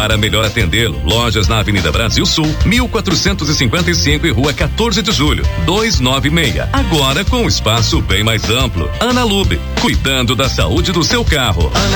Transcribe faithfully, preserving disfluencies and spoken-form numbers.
Para melhor atendê-lo, lojas na Avenida Brasil Sul, mil quatrocentos e cinquenta e cinco e Rua quatorze de Julho, duzentos e noventa e seis. Agora com um espaço bem mais amplo. Ana Lube, cuidando da saúde do seu carro. Ana